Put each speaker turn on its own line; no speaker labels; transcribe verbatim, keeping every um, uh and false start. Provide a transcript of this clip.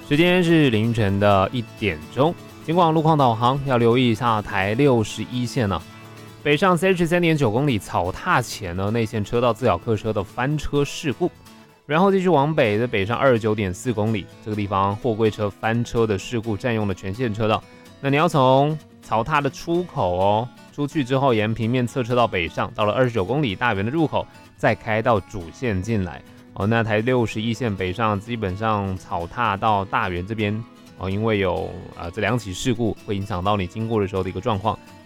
时间是凌晨的一点钟，尽管路况导航要留意一下台六十一线呢、啊。北上三十三点九公里草踏前呢，内线车道自咬客车的翻车事故，然后继续往北的北上二十九点四公里，这个地方货柜车翻车的事故占用了全线车道。那你要从草踏的出口哦，出去之后沿平面侧车道北上，到了二十九公里大园的入口，再开到主线进来。哦，那台六十一线北上基本上草踏到大园这边哦，因为有呃这两起事故会影响到你经过的时候的一个状况，